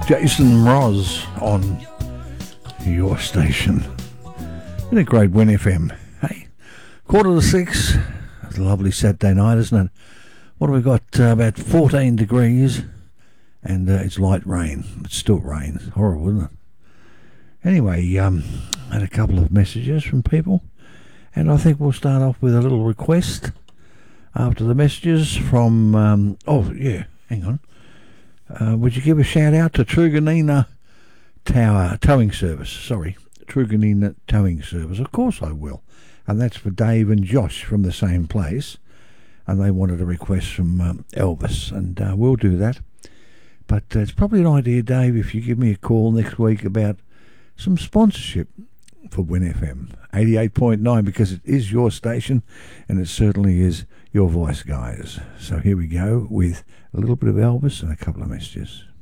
Jason Mraz on your station. Been a great Win FM. Hey, 5:45. It's a lovely Saturday night, isn't it? What have we got? About 14 degrees, and it's light rain. It still rains. Horrible, isn't it? Anyway, had a couple of messages from people, and I think we'll start off with a little request after the messages from. Hang on. Would you give a shout out to Truganina Towing Service? Sorry, Truganina Towing Service. Of course I will. And that's for Dave and Josh from the same place. And they wanted a request from Elvis. And we'll do that. But it's probably an idea, Dave, if you give me a call next week about some sponsorship for Win FM 88.9, because it is your station and it certainly is your voice, guys. So here we go with a little bit of Elvis and a couple of messages.